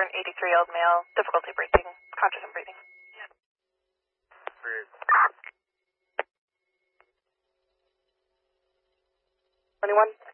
for an 83-year-old male, difficulty breathing, conscious and breathing. Yeah. 21.